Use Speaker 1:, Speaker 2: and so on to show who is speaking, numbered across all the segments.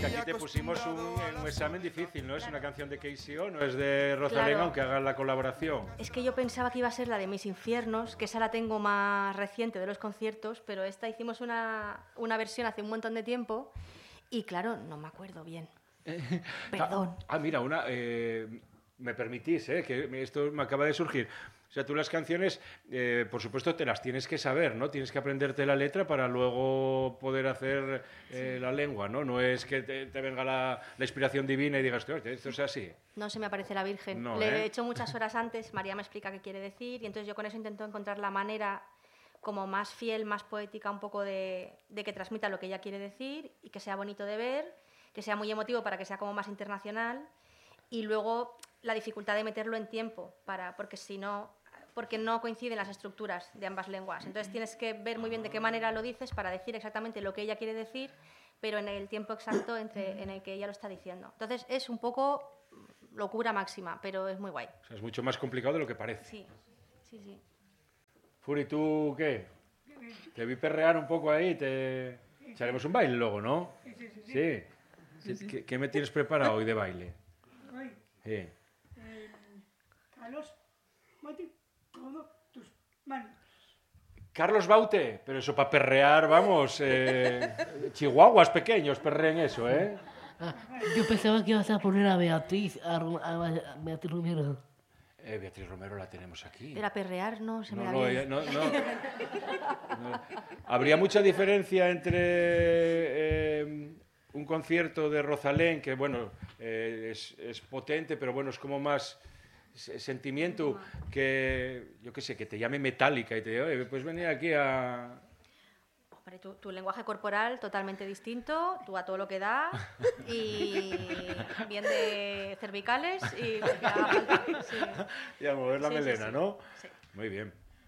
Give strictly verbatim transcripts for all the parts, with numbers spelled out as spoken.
Speaker 1: que aquí te pusimos un, un examen difícil, ¿no? Es una canción de K C O, no es de Rosalén, claro, aunque hagan la colaboración.
Speaker 2: Es que yo pensaba que iba a ser la de Mis Infiernos, que esa la tengo más reciente de los conciertos, pero esta hicimos una, una versión hace un montón de tiempo y, claro, no me acuerdo bien. Perdón.
Speaker 1: Ah, ah, mira, una... Eh, me permitís, ¿eh? Que esto me acaba de surgir. O sea, tú las canciones, eh, por supuesto, te las tienes que saber, ¿no? Tienes que aprenderte la letra para luego poder hacer eh, sí. la lengua, ¿no? No es que te, te venga la, la inspiración divina y digas, esto es así.
Speaker 2: No se me aparece la Virgen.
Speaker 1: No,
Speaker 2: Le
Speaker 1: ¿eh?
Speaker 2: he hecho muchas horas antes, María me explica qué quiere decir, y entonces yo con eso intento encontrar la manera como más fiel, más poética, un poco de, de que transmita lo que ella quiere decir y que sea bonito de ver, que sea muy emotivo para que sea como más internacional, y luego la dificultad de meterlo en tiempo, para, porque si no... porque no coinciden las estructuras de ambas lenguas. Entonces tienes que ver muy bien de qué manera lo dices para decir exactamente lo que ella quiere decir, pero en el tiempo exacto entre, en el que ella lo está diciendo. Entonces es un poco locura máxima, pero es muy guay.
Speaker 1: O sea, es mucho más complicado de lo que parece.
Speaker 2: Sí, sí, sí.
Speaker 1: Furi, ¿tú qué? Te vi perrear un poco ahí, te... echaremos un baile luego, ¿no?
Speaker 3: Sí, sí, sí.
Speaker 1: ¿Sí? sí, sí. ¿Qué, ¿Qué me tienes preparado hoy de baile?
Speaker 3: Hoy,
Speaker 1: Sí.
Speaker 3: eh, Carlos, Mati, todo tus manos.
Speaker 1: Carlos Baute, pero eso para perrear, vamos, eh, chihuahuas pequeños perreen eso, ¿eh?
Speaker 4: Ah, yo pensaba que ibas a poner a Beatriz, a, a, a Beatriz Romero.
Speaker 1: Eh, Beatriz Romero la tenemos aquí.
Speaker 2: Era perrear, no se me
Speaker 1: no,
Speaker 2: da
Speaker 1: no,
Speaker 2: bien.
Speaker 1: ella, no, no, no. Habría mucha diferencia entre eh, un concierto de Rosalén, que bueno, eh, es, es potente, pero bueno, es como más... sentimiento que, yo qué sé, que te llame Metallica y te diga, oye, pues venir aquí a...
Speaker 2: Hombre, tu, tu lenguaje corporal totalmente distinto, tú a todo lo que da, y bien de cervicales y lo que haga falta. Sí.
Speaker 1: Y a mover la
Speaker 2: Sí,
Speaker 1: melena,
Speaker 2: sí, sí.
Speaker 1: ¿no?
Speaker 2: Sí.
Speaker 1: Muy bien.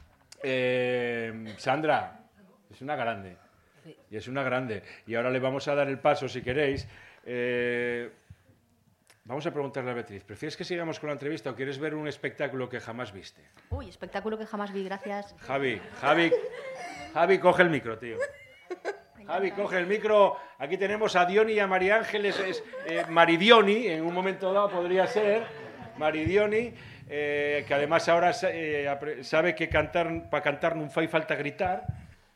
Speaker 1: Eh, Sandra, es una grande.
Speaker 4: Sí.
Speaker 1: Y es una grande. Y ahora le vamos a dar el paso, si queréis. Eh, Vamos a preguntarle a Beatriz, ¿prefieres que sigamos con la entrevista o quieres ver un espectáculo que jamás viste?
Speaker 2: Uy, espectáculo que jamás vi, gracias.
Speaker 1: Javi, Javi, Javi, coge el micro, tío. Javi, coge el micro. Aquí tenemos a Dioni y a María Ángeles. Es, eh, Maridioni, en un momento dado podría ser. Maridioni, eh, que además ahora eh, sabe que cantar, para cantar no fai falta gritar.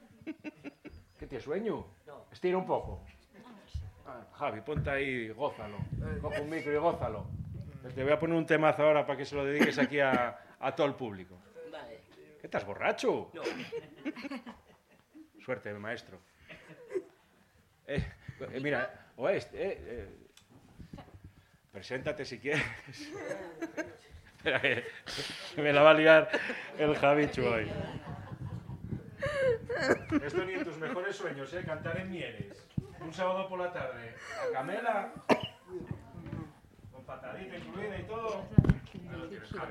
Speaker 1: ¿Qué te sueño?
Speaker 4: No.
Speaker 1: Estira un poco. Javi, ponte ahí, gózalo. Coge un micro y gózalo. Te voy a poner un temazo ahora para que se lo dediques aquí a, a todo el público.
Speaker 4: Vale.
Speaker 1: ¿Qué estás, borracho?
Speaker 4: No.
Speaker 1: Suerte, maestro. Eh, eh, mira, o este, eh, eh, preséntate si quieres. Espera, que me la va a liar el Javichu hoy. Esto ni en tus mejores sueños, ¿eh? Cantar en Mieres. Un sábado por la tarde, a Camela, con patadita incluida y todo. Ahí lo tienes, Javi.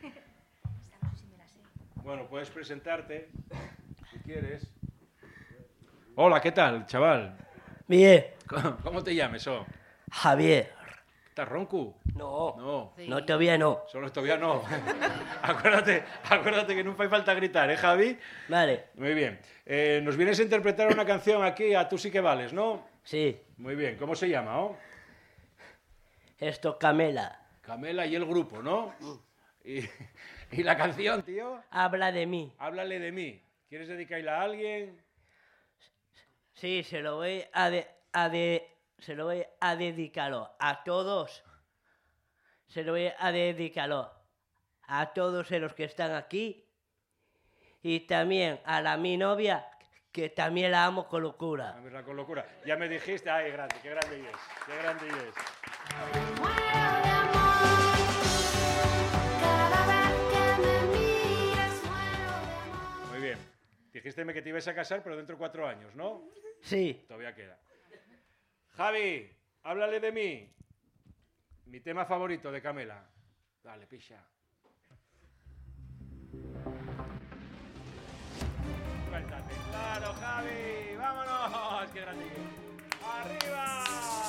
Speaker 1: Bueno, puedes presentarte, si quieres. Hola, ¿qué tal, chaval?
Speaker 5: Bien,
Speaker 1: ¿Cómo, cómo te llames, oh?
Speaker 5: Javier.
Speaker 1: ¿Estás ronco?
Speaker 5: No,
Speaker 1: No,
Speaker 4: Sí.
Speaker 5: no, todavía no.
Speaker 1: solo todavía no. acuérdate, acuérdate que no hay falta gritar, ¿eh, Javi?
Speaker 5: Vale,
Speaker 1: Muy bien. Eh, nos vienes a interpretar una canción aquí a Tú sí que vales, ¿no?
Speaker 5: sí.
Speaker 1: Muy bien. ¿Cómo se llama, oh?
Speaker 5: Esto Camela.
Speaker 1: Camela y el grupo, ¿no? Y, y la canción, tío,
Speaker 5: Habla de mí.
Speaker 1: háblale de mí. ¿Quieres dedicarla a alguien?
Speaker 5: Sí, se lo voy a de, a de, se lo voy a dedicarlo a todos. Se lo voy a dedicarlo a todos los que están aquí y también a la mi novia que también la amo con locura.
Speaker 1: A verla con locura. Ya me dijiste, ay, grande, qué grande es, qué grande es.
Speaker 6: Muero de amor, cada vez que me miras muero de amor.
Speaker 1: Muy bien. Dijiste que te ibas a casar, pero dentro de cuatro años, ¿no?
Speaker 5: Sí,
Speaker 1: Todavía queda. Javi, háblale de mí. Mi tema favorito de Camela. Dale, picha. Suéltate. Claro, Javi. Vámonos. Qué grande. Arriba.